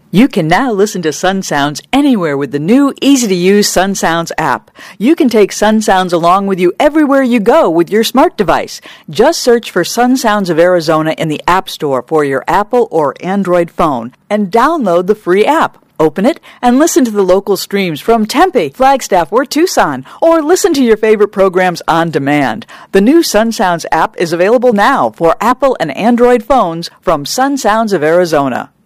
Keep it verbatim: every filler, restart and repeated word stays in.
You can now listen to Sun Sounds anywhere with the new, easy-to-use Sun Sounds app. You can take Sun Sounds along with you everywhere you go with your smart device. Just search for Sun Sounds of Arizona in the App Store for your Apple or Android phone and download the free app. Open it and listen to the local streams from Tempe, Flagstaff, or Tucson, or listen to your favorite programs on demand. The new Sun Sounds app is available now for Apple and Android phones from Sun Sounds of Arizona.